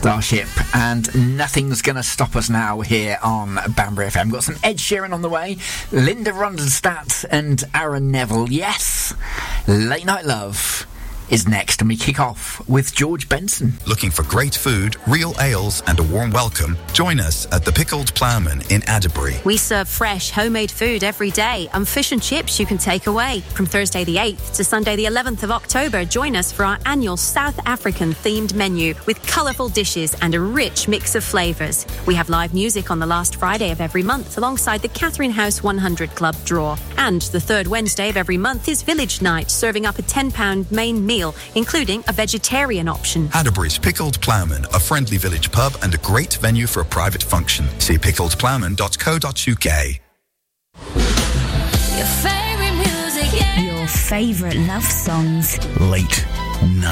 Starship, and nothing's going to stop us now here on Banbury FM. Got some Ed Sheeran on the way, Linda Ronstadt and Aaron Neville. Yes, Late Night Love is next, and we kick off with George Benson. Looking for great food, real ales and a warm welcome? Join us at the Pickled Ploughman in Adderbury. We serve fresh, homemade food every day and fish and chips you can take away. From Thursday the 8th to Sunday the 11th of October, join us for our annual South African themed menu with colourful dishes and a rich mix of flavours. We have live music on the last Friday of every month alongside the Catherine House 100 Club draw. And the third Wednesday of every month is Village Night, serving up a £10 main meal, including a vegetarian option. Adderbury's Pickled Ploughman, a friendly village pub and a great venue for a private function. See pickledploughman.co.uk. Your favourite music, yeah. Your favourite love songs. Late Night.